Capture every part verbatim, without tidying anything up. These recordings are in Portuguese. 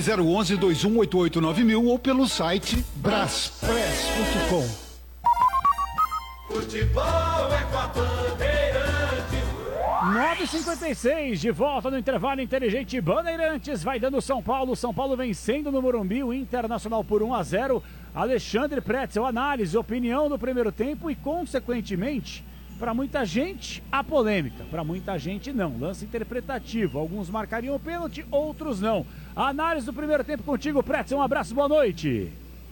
três zero um um, dois um oito oito nove mil ou pelo site braspress ponto com. Futebol é com a Bandeirantes. nove e cinquenta e seis, de volta no intervalo inteligente. Bandeirantes vai dando São Paulo. São Paulo vencendo no Morumbi, o Internacional por um a zero. Alexandre Pretzel, análise, opinião do primeiro tempo e, consequentemente, para muita gente, a polêmica. Para muita gente, não. Lance interpretativo. Alguns marcariam o pênalti, outros não. A análise do primeiro tempo contigo, Pretzel. Um abraço, boa noite.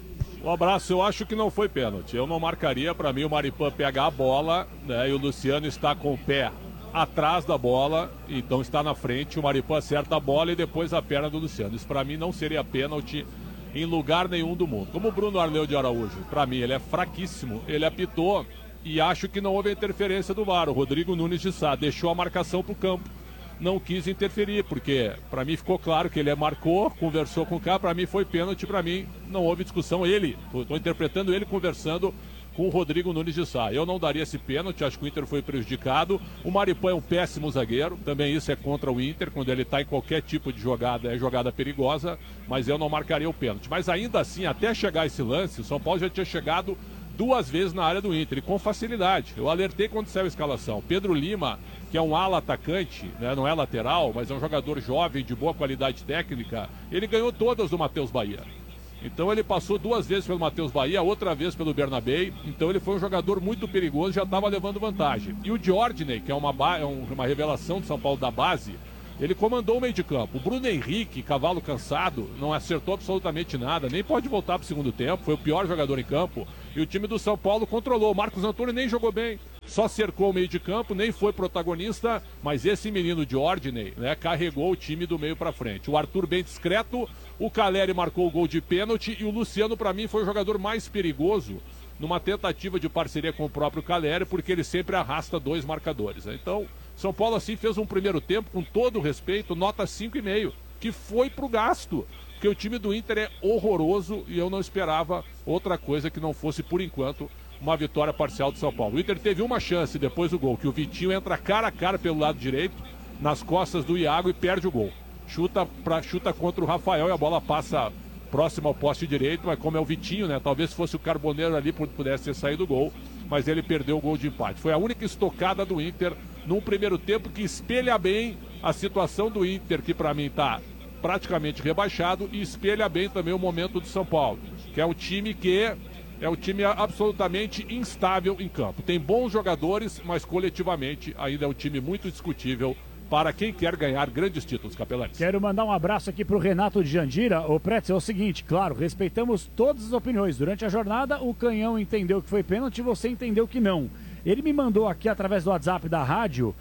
Um abraço, eu acho que não foi pênalti. Eu não marcaria, para mim o Maripan pega a bola, né, e o Luciano está com o pé atrás da bola, então está na frente, o Maripan acerta a bola e depois a perna do Luciano. Isso para mim não seria pênalti em lugar nenhum do mundo. Como o Bruno Arleu de Araújo, para mim ele é fraquíssimo, ele apitou e acho que não houve interferência do V A R. O Rodrigo Nunes de Sá deixou a marcação para o campo, não quis interferir, porque para mim ficou claro que ele marcou, conversou com o cara, para mim foi pênalti, para mim não houve discussão. Ele, estou interpretando ele conversando com o Rodrigo Nunes de Sá. Eu não daria esse pênalti, acho que o Inter foi prejudicado. O Maripan é um péssimo zagueiro, também isso é contra o Inter, quando ele está em qualquer tipo de jogada, é jogada perigosa, mas eu não marcaria o pênalti. Mas ainda assim, até chegar esse lance, o São Paulo já tinha chegado duas vezes na área do Inter, e com facilidade. Eu alertei quando saiu a escalação. Pedro Lima, que é um ala atacante, né, não é lateral, mas é um jogador jovem, de boa qualidade técnica, ele ganhou todas do Matheus Bahia. Então ele passou duas vezes pelo Matheus Bahia, outra vez pelo Bernabé, então ele foi um jogador muito perigoso, já estava levando vantagem. E o Diordney, que é uma, ba... uma revelação do São Paulo da base, ele comandou o meio de campo. O Bruno Henrique, cavalo cansado, não acertou absolutamente nada, nem pode voltar para o segundo tempo, foi o pior jogador em campo. E o time do São Paulo controlou. O Marcos Antônio nem jogou bem, só cercou o meio de campo, nem foi protagonista, mas esse menino Diordney, né, carregou o time do meio para frente. O Arthur bem discreto, o Caleri marcou o gol de pênalti e o Luciano, para mim, foi o jogador mais perigoso numa tentativa de parceria com o próprio Caleri, porque ele sempre arrasta dois marcadores, né? Então, São Paulo assim fez um primeiro tempo, com todo o respeito, nota cinco e meio, que foi pro gasto, porque o time do Inter é horroroso e eu não esperava outra coisa que não fosse, por enquanto, uma vitória parcial do São Paulo. O Inter teve uma chance depois do gol, que o Vitinho entra cara a cara pelo lado direito, nas costas do Iago e perde o gol. Chuta, pra, chuta contra o Rafael e a bola passa próximo ao poste direito, mas como é o Vitinho, né? Talvez fosse o Carboneiro ali, pudesse ter saído o gol, mas ele perdeu o gol de empate. Foi a única estocada do Inter num primeiro tempo que espelha bem a situação do Inter, que para mim está praticamente rebaixado, e espelha bem também o momento do São Paulo, que é um time que é um time absolutamente instável em campo. Tem bons jogadores, mas coletivamente ainda é um time muito discutível para quem quer ganhar grandes títulos, capelanes. Quero mandar um abraço aqui pro Renato de Jandira. Ô, Pretzel, é o seguinte, claro, respeitamos todas as opiniões. Durante a jornada, o Canhão entendeu que foi pênalti e você entendeu que não. Ele me mandou aqui, através do WhatsApp da rádio,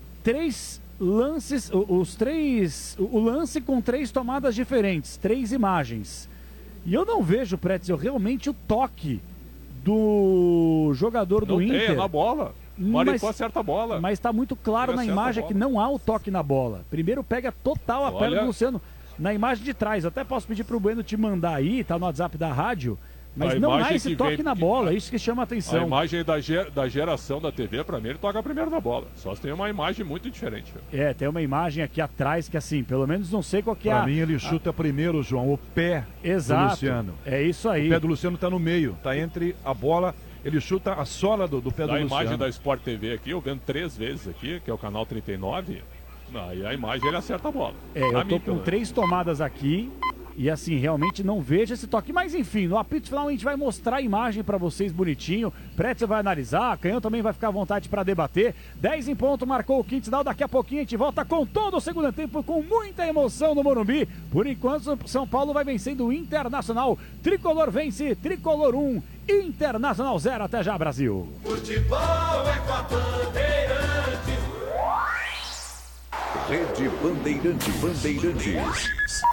três lances, os três, o lance com três tomadas diferentes, três imagens. E eu não vejo, Pretzel, realmente o toque do jogador do não Inter. Tem, é na bola. Maricó acerta a bola. Mas está muito claro na imagem que não há o toque na bola. Primeiro pega total a Olha... perna do Luciano na imagem de trás. Eu até posso pedir para o Bueno te mandar aí, tá no WhatsApp da rádio. Mas a não há esse toque vem... na bola, isso que chama a atenção. A imagem da, ger... da geração da T V, para mim, ele toca primeiro na bola. Só se tem uma imagem muito diferente. Viu? É, tem uma imagem aqui atrás que assim, pelo menos não sei qual que é pra a... mim ele chuta a... primeiro, João, o pé Exato, do Luciano. É isso aí. O pé do Luciano tá no meio, tá entre a bola... Ele chuta a sola do, do pé do Luciano. A Luciano. imagem da Sport T V aqui, eu vendo três vezes aqui, que é o canal trinta e nove. Aí a imagem ele acerta a bola. É, eu tô com três tomadas aqui e assim, realmente não vejo esse toque. Mas enfim, no apito final a gente vai mostrar a imagem pra vocês bonitinho. Pretzel vai analisar, Canhão também vai ficar à vontade pra debater. dez em ponto, marcou o Quintzdal. Daqui a pouquinho a gente volta com todo o segundo tempo, com muita emoção no Morumbi. Por enquanto, São Paulo vai vencendo o Internacional. Tricolor vence, Tricolor um, Internacional zero. Até já, Brasil. Futebol é com a Bandeirantes. Rede Bandeirantes. Bandeirantes.